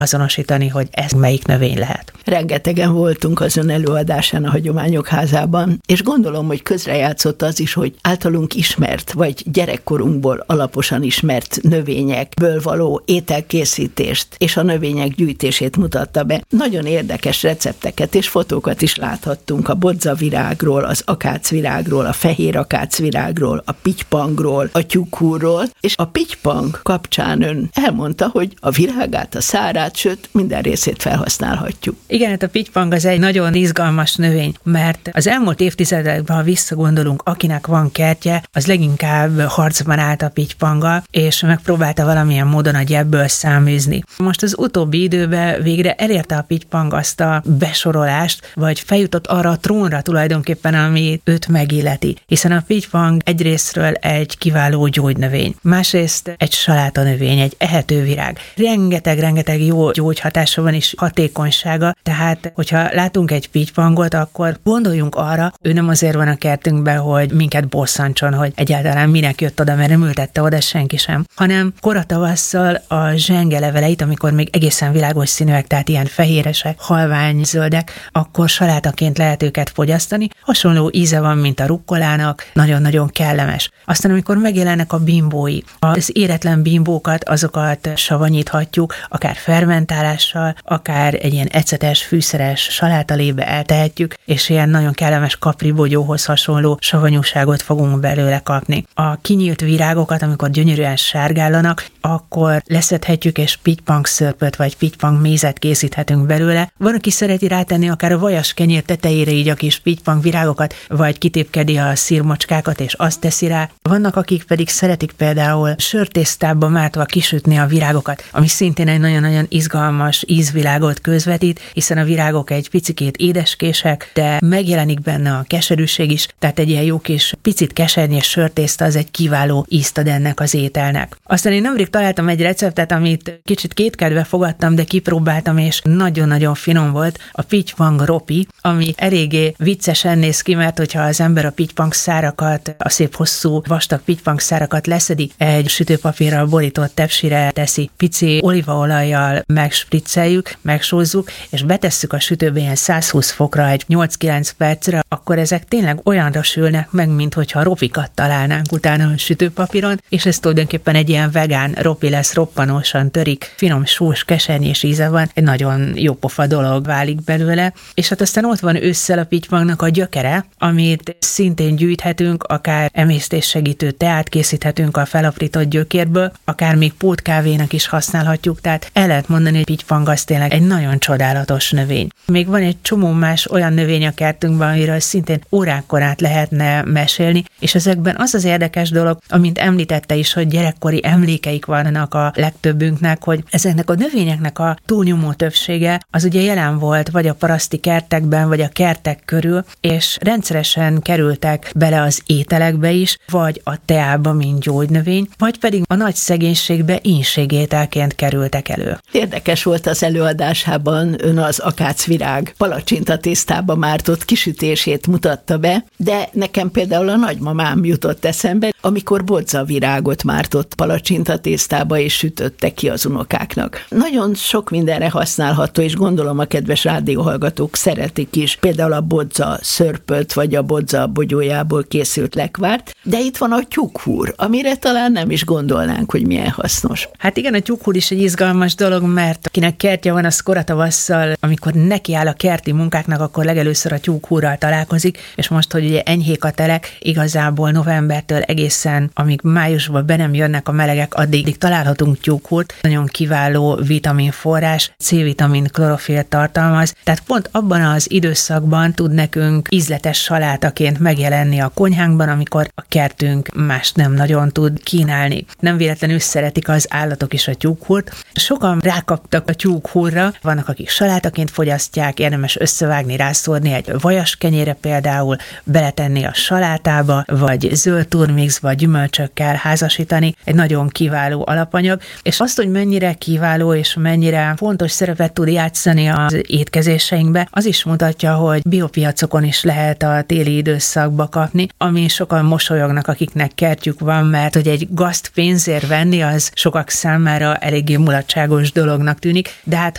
azonosítani, hogy ez melyik növény lehet. Rengetegen voltunk az ön előadásán a Hagyományok Házában, és gondolom, hogy közrejátszott az is, hogy általunk ismert, vagy gyerekkorunkból alaposan ismert növényekből való ételkészítést és a növények gyűjtését mutatta be. Nagyon érdekes recepteket és fotókat is láthattunk a bodzavirágról, az akácvirágról, a fehér akácvirágról, a pitypangról, a tyukhúrról, és a pitypang kapcsán ön elmondta, hogy a virágát, a szárát, sőt, minden részét felhasználhatjuk. Igen, hát a pitypang az egy nagyon izgalmas növény, mert az elmúlt évtizedekben, ha visszagondolunk, akinek van kertje, az leginkább harcban állt a pitypanggal, és megpróbálta valamilyen módon a gyebből száműzni. Most az utóbbi időben végre elérte a pitypang azt a besorolást, vagy feljutott arra a trónra tulajdonképpen, ami őt megilleti. Hiszen a pitypang egyrésztről egy kiváló gyógynövény, másrészt egy salátanövény, egy ehető virág. Rengeteg jó gyógyhatása van és hatékonysága, tehát hogyha látunk egy pitypangot, akkor gondoljunk arra, ő nem azért van a kertünkben, hogy minket bosszantson, hogy egyáltalán minek jött oda, mert nem ültette oda senki sem, hanem koratavasszal a zsengeleveleit, amikor még egészen világos színűek, tehát ilyen fehéresek, halványzöldek, akkor salátaként lehet őket fogyasztani. Hasonló íze van, mint a rukkolának, nagyon-nagyon kellemes. Aztán, amikor megjelennek a bimbói, az éretlen bimbókat, azokat savanyíthatjuk, akár fermentálással, akár egy ilyen ecetes, fűszeres salátalébe eltehetjük, és ilyen nagyon kellemes kapribogyóhoz hasonló savanyúságot fogunk belőle kapni. A kinyílt virágokat, amikor gyönyörűen sárgállanak, akkor leszedhetjük, és pitypang szörpöt vagy pitypang mézet készíthetünk belőle. Van, aki szereti rátenni akár a vajas kenyér tetejére így a kis pitypang virágokat, vagy kitépkedi a szirmocskákat, és azt teszi rá. Vannak, akik pedig szeretik például sörtésztába mártva kisütni a virágokat, ami szintén egy nagyon-nagyon izgalmas ízvilágot közvetít, hiszen a virágok egy picikét édeskések, de megjelenik benne a keserűség is, tehát egy ilyen jó kis picit kesernyés sörtészta az egy kiváló ízt ad ennek az ételnek. Aztán én nemrég találtam egy receptet, amit kicsit kétkedve fogadtam, de kipróbáltam, és nagyon-nagyon finom volt, a pitypang ropi, ami eléggé viccesen néz ki, mert hogyha az ember a pitypang szárakat, a szép hosszú, vastag pitypang szárakat leszedi, egy sütőpapírral borított tepsire teszi, pici olívaolajjal megspricceljük, megsózzuk, és betesszük a sütőbe ilyen 120 fokra egy 8-9 percre, akkor ezek tényleg olyanra sülnek meg, mint hogyha ropikat találnánk utána a sütőpapíron, és ez tulajdonképpen egy ilyen vegán ropi lesz, roppanósan törik, finom, sós, kesernyés íze van, egy nagyon jópofa dolog válik belőle, és hát aztán ott van ősszel a pitypangnak a gyökere, amit szintén gyűjthetünk, akár emésztéssegítő teát készíthetünk a felaprított gyökérből, akár még pótkávénak is használhatjuk, tehát el lehet mondani, hogy pitypang az tényleg egy nagyon csodálatos növény. Még van egy csomó más olyan növény a kertünkben, amiről szintén órákon át lehetne mesélni, és ezekben az az érdekes dolog, amint említette is, hogy gyerekkori emlékeik vannak a legtöbbünknek, hogy ezeknek a növényeknek a túlnyomó többsége az ugye jelen volt vagy a paraszti kertekben, vagy a kertek körül, és rendszeresen kerültek bele az ételekbe is, vagy a teába, mint gyógynövény, vagy pedig a nagy szegénységbe ínségételként kerültek elő. Érdekes volt az előadásában, ön az akácvirág palacsintatésztába mártott kisütését mutatta be, de nekem például a nagymamám jutott eszembe, amikor bodzavirágot mártott palacsintatésztába és sütötte ki az unokáknak. Nagyon sok mindenre használható, és gondolom a kedves rádióhallgatók szeretik is, például a bodza szörpöt, vagy a bodza bogyójából készült lekvárt, de itt van a tyukhúr, amire talán nem is gondolnánk, hogy milyen hasznos. Hát igen, a tyukhúr is egy izgalmas dolog, mert akinek kertje van, az koratavasszal, amikor nekiáll a kerti munkáknak, akkor legelőször a tyukhúrral találkozik, és most, hogy ugye enyhék a telek, igazából novembertől egészen, amíg májusban be nem jönnek a melegek, addig találhatunk tyukhúrt, nagyon kiváló vitaminforrás, C-vitamin, klorofil tartalmaz, tehát pont abban az időszakban tud nekünk ízletes salátaként megjelenni a konyhánkban, amikor a kertünk mást nem nagyon tud kínálni. Nem véletlenül szeretik az állatok is a tyukhúrt. Sokan rákaptak a tyukhúrra, vannak, akik salátaként pálcikaként fogyasztják, érdemes összevágni, rászórni egy vajas kenyére például, beletenni a salátába, vagy zöld turmix, vagy gyümölcsökkel házasítani. Egy nagyon kiváló alapanyag, és azt, hogy mennyire kiváló és mennyire fontos szerepet tud játszani az étkezéseinkbe, az is mutatja, hogy biopiacokon is lehet a téli időszakba kapni, ami sokan mosolyognak, akiknek kertjük van, mert hogy egy gaszt pénzért venni, az sokak számára eléggé mulatságos dolognak tűnik, de hát